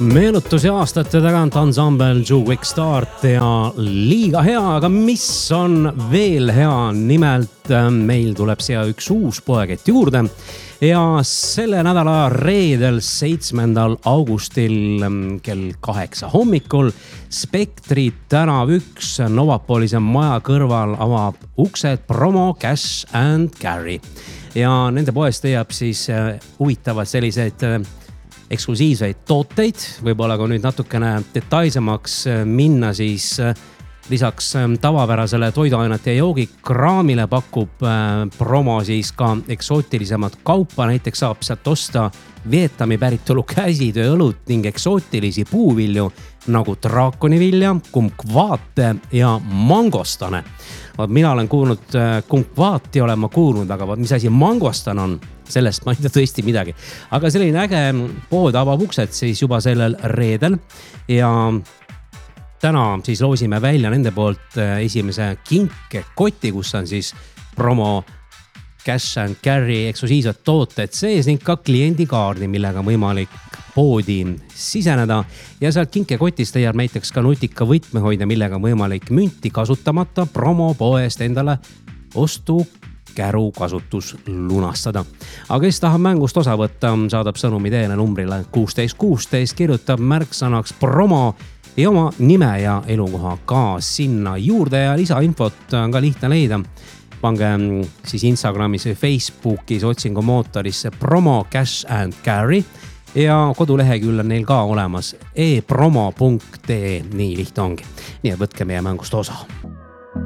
Meenutusi aastate tagant ansambel Two Quick Start ja liiga hea, aga mis on veel hea? Nimelt meil tuleb siia üks uus poekett juurde ja selle nädala reedel 7. augustil kell 8 hommikul Spektri tänav 1 Novapolise maja kõrval avab uksed Promo Cash and Carry ja nende poest leiab siis huvitavad selliseid eksklusiivseid tooteid. Võib-olla kui nüüd natukene detailsemaks minna, siis lisaks tavapärasele toiduainete ja joogikraamile pakub Promo siis ka eksootilisemat kaupa. Näiteks saab sealt osta Vietnami päritolu käsitööõlut ning eksootilisi puuvilju nagu draakonivilja, kumkvaate ja mangostane. Mina olen kuulnud, kumkvaati olen ma kuulnud, aga mis asi mangostan on, sellest ma ei tea tõesti midagi. Aga selline äge pood avab uksed siis juba sellel reedel ja täna siis loosime välja nende poolt esimese kinkekoti, kus on siis Promo Cash and Carry eksklusiivsed tooted sees ning ka kliendikaardi, millega on võimalik poodi siseneda ja sealt kinkekotist leiab näiteks ka nutika võtmehoidja, millega on võimalik münti kasutamata Promo poest endale ostukäru kasutus lunastada. Aga kes tahab mängust osa võtta, saadab sõnumi teele numbrile 1616, kirjutab märksõnaks Promo ja oma nime ja elukoha ka sinna juurde ja lisainfot on ka lihtne leida. Pange siis Instagramis või Facebookis otsingumootorisse Promo Cash and Carry ja koduleheküll on neil ka olemas epromo.ee, nii lihtne ongi. Nii et võtke meie mängust osa.